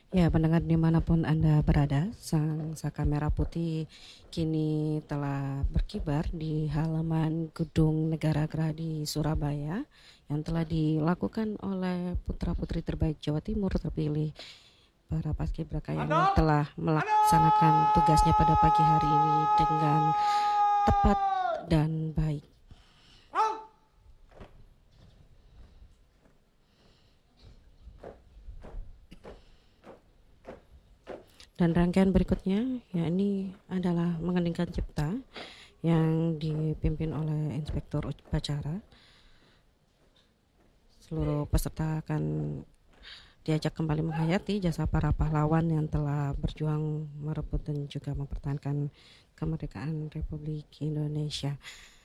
Ya, pendengar dimanapun Anda berada, sang saka merah putih kini telah berkibar di halaman Gedung Negara Gerahadi Surabaya yang telah dilakukan oleh putra-putri terbaik Jawa Timur terpilih para paskibraka yang telah melaksanakan tugasnya pada pagi hari ini dengan tepat dan baik. Dan rangkaian berikutnya, ya ini adalah mengeningkan cipta yang dipimpin oleh Inspektur Upacara. Seluruh peserta akan diajak kembali menghayati jasa para pahlawan yang telah berjuang merebut dan juga mempertahankan kemerdekaan Republik Indonesia.